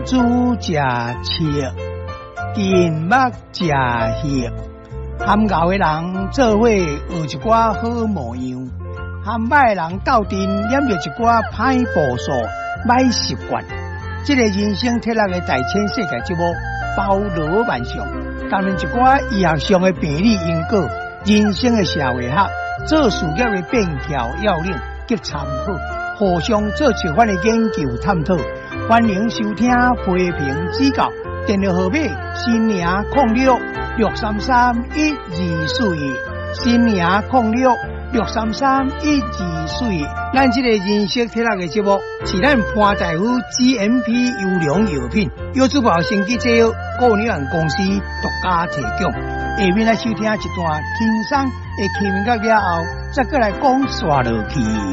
猪食切，金目食血，含牛的人做伙学一寡好模样，含歹的人斗阵染着一寡歹步数、歹习惯。这个人生铁人的大千世界节目包罗万象，谈论一寡医学上的病理因果、人生的社会学、做事业的便条要领及参考，互相做相关的研究探讨。欢迎收听批评指教，电话号码新名0663312412，新名0663312412。咱这个人生铁人的节目是咱潘大夫 GMP 优良药品，由珠宝生机制药顾问有限公司独家提供。下面来收听一段轻松的气氛了后，再过来讲刷落去。